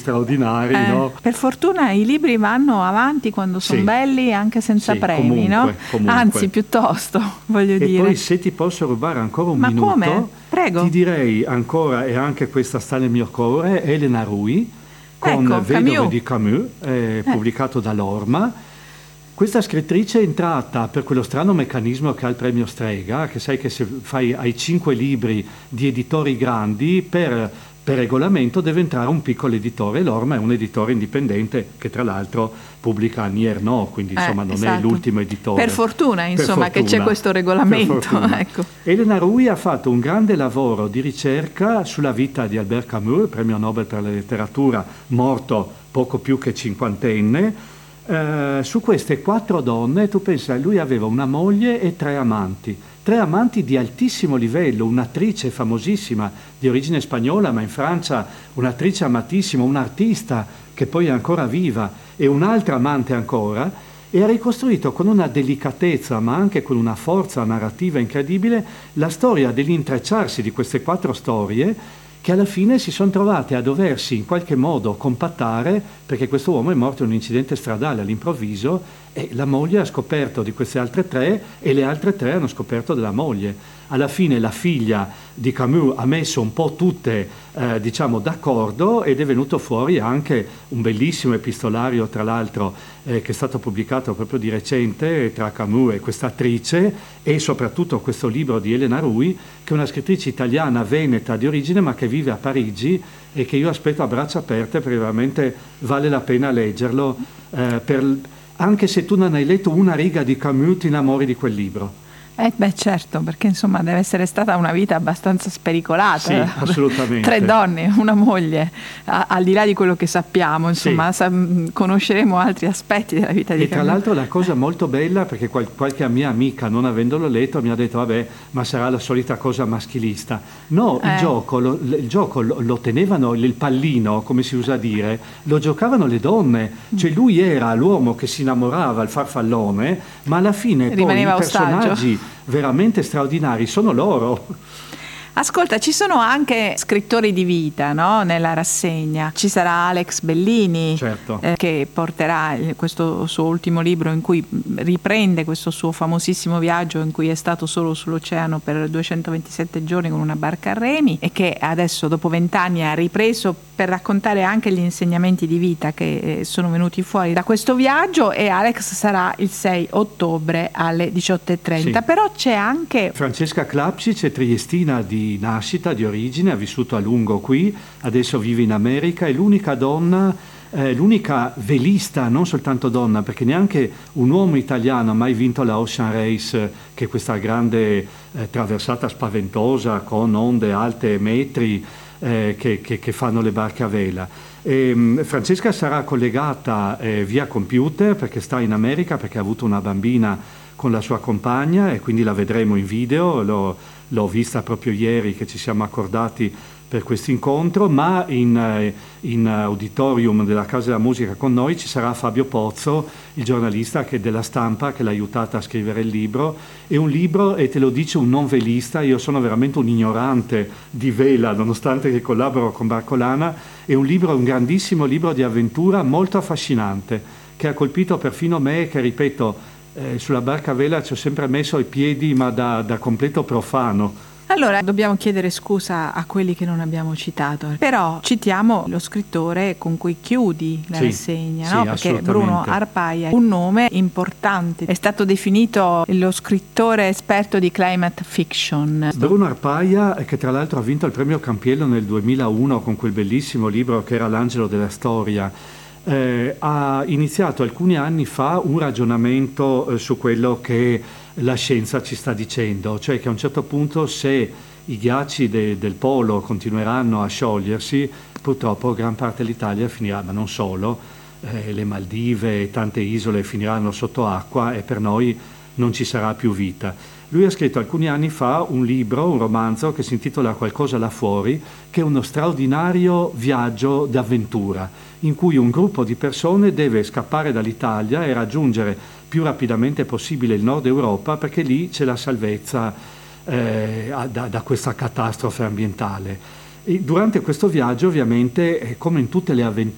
straordinari, no? Per fortuna i libri vanno avanti quando sono belli, anche senza premi, comunque. Anzi, piuttosto, voglio dire. E poi, se ti posso rubare ancora un minuto, come? Prego. Ti direi ancora, e anche questa sta nel mio cuore, Elena Rui, con Vedove Camus. di Camus, pubblicato da Lorma. Questa scrittrice è entrata per quello strano meccanismo che ha il premio Strega, che sai che se hai 5 libri di editori grandi, per regolamento deve entrare un piccolo editore. Lorma è un editore indipendente che tra l'altro pubblica Annie Ernaux, quindi insomma non è l'ultimo editore. Per fortuna, insomma, che c'è questo regolamento. Ecco. Elena Rui ha fatto un grande lavoro di ricerca sulla vita di Albert Camus, premio Nobel per la letteratura, morto poco più che cinquantenne. Su queste 4 donne, tu pensa, lui aveva una moglie e 3 amanti di altissimo livello, un'attrice famosissima di origine spagnola, ma in Francia un'attrice amatissima, un'artista che poi è ancora viva, e un'altra amante ancora, e ha ricostruito con una delicatezza ma anche con una forza narrativa incredibile la storia dell'intrecciarsi di queste 4 storie, che alla fine si sono trovate a doversi in qualche modo compattare, perché questo uomo è morto in un incidente stradale all'improvviso, e la moglie ha scoperto di queste altre 3 e le altre 3 hanno scoperto della moglie. Alla fine la figlia di Camus ha messo un po' tutte d'accordo, ed è venuto fuori anche un bellissimo epistolario, tra l'altro, che è stato pubblicato proprio di recente tra Camus e questa attrice, e soprattutto questo libro di Elena Rui, che è una scrittrice italiana veneta di origine ma che vive a Parigi, e che io aspetto a braccia aperte perché veramente vale la pena leggerlo, anche se tu non hai letto una riga di Camus ti innamori di quel libro. Certo, perché insomma deve essere stata una vita abbastanza spericolata. Sì, assolutamente. 3 donne, una moglie, al di là di quello che sappiamo, insomma, conosceremo altri aspetti della vita di Camus. E tra l'altro la cosa molto bella, perché qualche mia amica, non avendolo letto, mi ha detto vabbè, ma sarà la solita cosa maschilista. No, il gioco lo tenevano, il pallino, come si usa dire, lo giocavano le donne. Cioè lui era l'uomo che si innamorava, il farfallone, ma alla fine rimaneva poi i personaggi veramente straordinari sono loro. Ascolta, ci sono anche scrittori di vita, no? Nella rassegna. Ci sarà Alex Bellini, certo, che porterà questo suo ultimo libro in cui riprende questo suo famosissimo viaggio in cui è stato solo sull'oceano per 227 giorni con una barca a remi, e che adesso dopo 20 anni ha ripreso per raccontare anche gli insegnamenti di vita che sono venuti fuori da questo viaggio. E Alex sarà il 6 ottobre alle 18:30. Però c'è anche Francesca Klapčić, è triestina di nascita, di origine, ha vissuto a lungo qui, adesso vive in America, è l'unica donna, l'unica velista, non soltanto donna, perché neanche un uomo italiano ha mai vinto la Ocean Race, che è questa grande traversata spaventosa con onde alte metri che fanno le barche a vela. Francesca sarà collegata via computer, perché sta in America, perché ha avuto una bambina con la sua compagna, e quindi la vedremo in video. L'ho vista proprio ieri che ci siamo accordati per questo incontro, ma in auditorium della Casa della Musica con noi ci sarà Fabio Pozzo, il giornalista della Stampa, che l'ha aiutata a scrivere il libro. È un libro, e te lo dice un non velista, io sono veramente un ignorante di vela, nonostante che collaboro con Barcolana. È un grandissimo libro di avventura, molto affascinante, che ha colpito perfino me, che ripeto, sulla barca a vela ci ho sempre messo i piedi, ma da completo profano. Allora, dobbiamo chiedere scusa a quelli che non abbiamo citato, però citiamo lo scrittore con cui chiudi la rassegna, no? Perché Bruno Arpaia è un nome importante, è stato definito lo scrittore esperto di climate fiction. Bruno Arpaia, che tra l'altro ha vinto il premio Campiello nel 2001 con quel bellissimo libro che era L'angelo della storia, ha iniziato alcuni anni fa un ragionamento su quello che la scienza ci sta dicendo, cioè che a un certo punto, se i ghiacci del polo continueranno a sciogliersi, purtroppo gran parte dell'Italia finirà, ma non solo, le Maldive e tante isole finiranno sotto acqua, e per noi non ci sarà più vita. Lui ha scritto alcuni anni fa un romanzo che si intitola Qualcosa là fuori, che è uno straordinario viaggio d'avventura, in cui un gruppo di persone deve scappare dall'Italia e raggiungere più rapidamente possibile il nord Europa, perché lì c'è la salvezza da questa catastrofe ambientale. E durante questo viaggio, ovviamente, come in tutte le avventure,